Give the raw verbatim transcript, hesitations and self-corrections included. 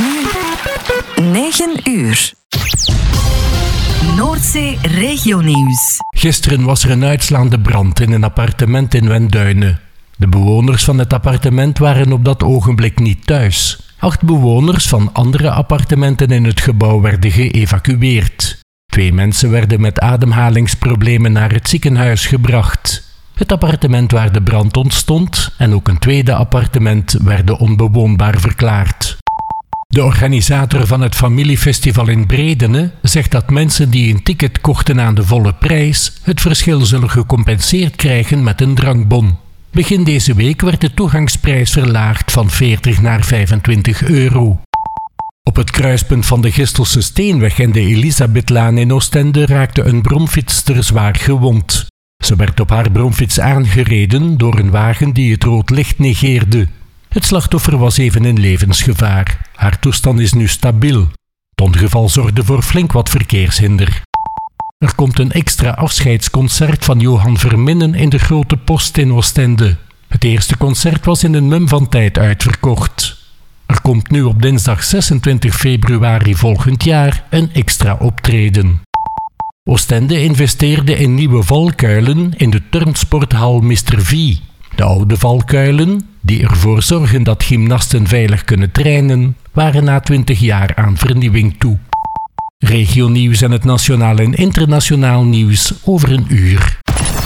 negen uur. Noordzee Regionieuws. Gisteren was er een uitslaande brand in een appartement in Wenduinen. De bewoners van het appartement waren op dat ogenblik niet thuis. Acht bewoners van andere appartementen in het gebouw werden geëvacueerd. Twee mensen werden met ademhalingsproblemen naar het ziekenhuis gebracht. Het appartement waar de brand ontstond en ook een tweede appartement werden onbewoonbaar verklaard. De organisator van het familiefestival in Bredene zegt dat mensen die een ticket kochten aan de volle prijs het verschil zullen gecompenseerd krijgen met een drankbon. Begin deze week werd de toegangsprijs verlaagd van veertig naar vijfentwintig euro. Op het kruispunt van de Gistelse Steenweg en de Elisabethlaan in Oostende raakte een bromfietster zwaar gewond. Ze werd op haar bromfiets aangereden door een wagen die het rood licht negeerde. Het slachtoffer was even in levensgevaar. Haar toestand is nu stabiel. Het ongeval zorgde voor flink wat verkeershinder. Er komt een extra afscheidsconcert van Johan Verminnen in de Grote Post in Oostende. Het eerste concert was in een mum van tijd uitverkocht. Er komt nu op dinsdag zesentwintig februari volgend jaar een extra optreden. Oostende investeerde in nieuwe valkuilen in de turnsporthal mister V. De oude valkuilen, die ervoor zorgen dat gymnasten veilig kunnen trainen, waren na twintig jaar aan vernieuwing toe. Regionieuws en het nationaal en internationaal nieuws over een uur.